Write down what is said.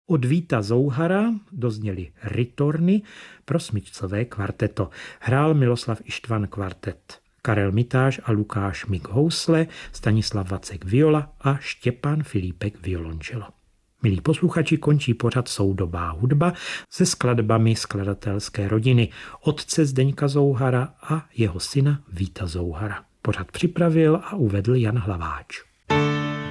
Od Víta Zouhara dozněly ritorny pro smyčcové kvarteto. Hrál Miloslav Ištvan kvartet. Karel Mitáš a Lukáš Mik housle, Stanislav Vacek viola a Štěpán Filipek violončelo. Milí posluchači, končí pořad Soudobá hudba se skladbami skladatelské rodiny otce Zdeňka Zouhara a jeho syna Víta Zouhara. Pořad připravil a uvedl Jan Hlaváč.